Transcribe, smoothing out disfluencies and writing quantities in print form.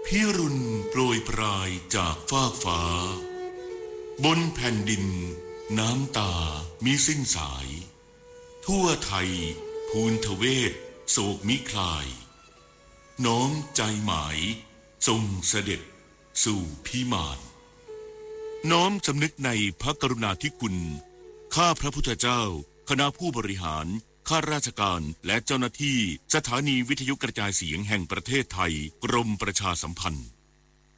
พิรุณโปรยปลายจากฟากฟ้าบนแผ่นดินน้ำตามิสิ้นสายทั่วไทยภูนทเวศโศกมิคลายน้อมใจหมายทรงเสด็จสู่พิมานน้อมสำนึกในพระกรุณาธิคุณข้าพระพุทธเจ้าคณะผู้บริหารข้าราชการและเจ้าหน้าที่สถานีวิทยุกระจายเสียงแห่งประเทศไทยกรมประชาสัมพันธ์